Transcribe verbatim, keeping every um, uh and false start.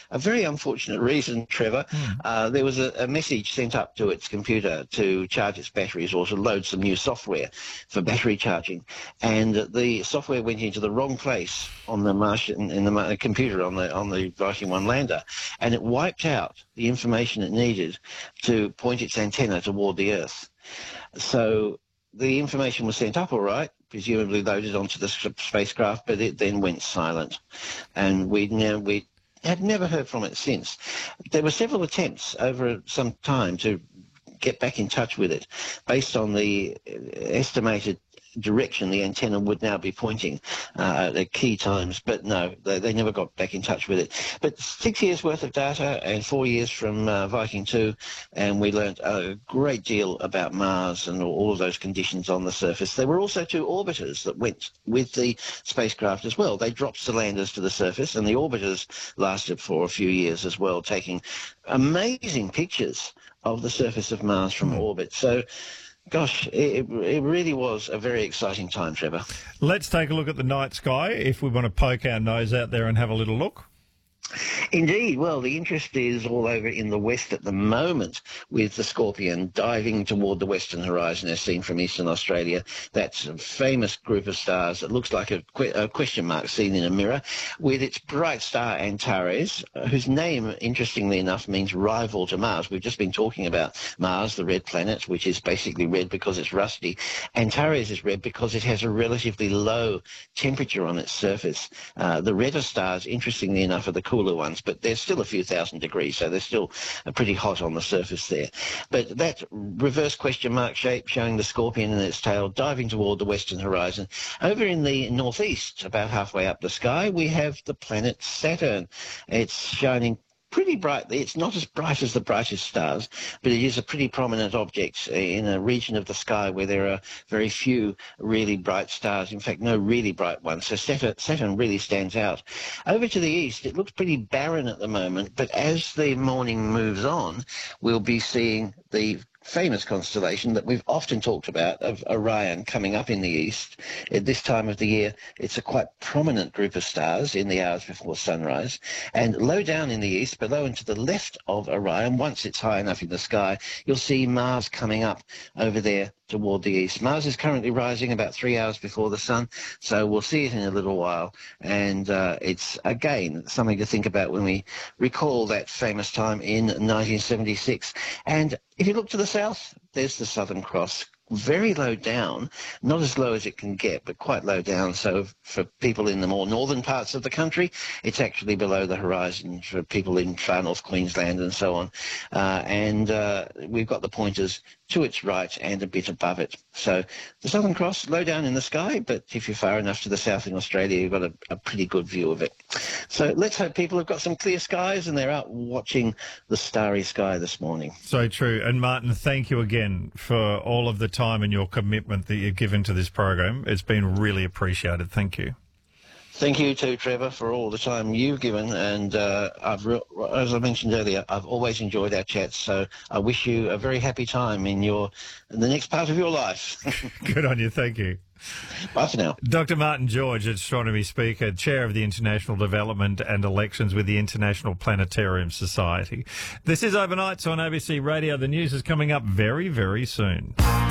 a very unfortunate reason, Trevor. Mm. Uh, there was a, a message sent up to its computer to charge its batteries or to load some new software for battery charging, and the software went into the wrong place on the Martian in the uh, computer on the on the Viking one lander, and it wiped out the information it needed to point its antenna toward the Earth. So the information was sent up all right, presumably loaded onto the spacecraft, but it then went silent, and we now we had never heard from it since. There were several attempts over some time to get back in touch with it, based on the estimated direction the antenna would now be pointing uh, at key times, but no, they, they never got back in touch with it. But six years worth of data and four years from uh, Viking two, and we learnt a great deal about Mars and all of those conditions on the surface. There were also two orbiters that went with the spacecraft as well. They dropped the landers to the surface, and the orbiters lasted for a few years as well, taking amazing pictures of the surface of Mars from Mm. orbit. So gosh, it, it really was a very exciting time, Trevor. Let's take a look at the night sky if we want to poke our nose out there and have a little look. Indeed. Well, the interest is all over in the west at the moment, with the Scorpion diving toward the western horizon as seen from eastern Australia. That's a famous group of stars that looks like a, que a question mark seen in a mirror, with its bright star Antares, uh, whose name, interestingly enough, means rival to Mars. We've just been talking about Mars, the red planet, which is basically red because it's rusty. Antares is red because it has a relatively low temperature on its surface. Uh, the redder stars, interestingly enough, are the cooler ones, but they're still a few thousand degrees, so they're still uh, pretty hot on the surface there. But that reverse question mark shape showing the Scorpion and its tail diving toward the western horizon. Over in the northeast, about halfway up the sky, we have the planet Saturn. It's shining pretty brightly. It's not as bright as the brightest stars, but it is a pretty prominent object in a region of the sky where there are very few really bright stars. In fact, no really bright ones. So Saturn, Saturn really stands out. Over to the east, it looks pretty barren at the moment, but as the morning moves on, we'll be seeing the famous constellation that we've often talked about of Orion coming up in the east. At this time of the year, it's a quite prominent group of stars in the hours before sunrise. And low down in the east, below and to the left of Orion, once it's high enough in the sky, you'll see Mars coming up over there toward the east. Mars is currently rising about three hours before the sun, so we'll see it in a little while. And uh, it's, again, something to think about when we recall that famous time in nineteen seventy-six. And if you look to the south, there's the Southern Cross, very low down, not as low as it can get, but quite low down. So for people in the more northern parts of the country, it's actually below the horizon for people in far north Queensland and so on. Uh, and uh, we've got the pointers to its right and a bit above it. So the Southern Cross, low down in the sky, but if you're far enough to the south in Australia, you've got a, a pretty good view of it. So let's hope people have got some clear skies and they're out watching the starry sky this morning. So true. And Martin, thank you again for all of the time and your commitment that you've given to this program. It's been really appreciated. Thank you. Thank you too, Trevor, for all the time you've given. And uh, I've, re- as I mentioned earlier, I've always enjoyed our chats. So I wish you a very happy time in your in the next part of your life. Good on you. Thank you. Bye for now. Doctor Martin George, astronomy speaker, chair of the International Development and Elections with the International Planetarium Society. This is Overnights on A B C Radio. The news is coming up very, very soon.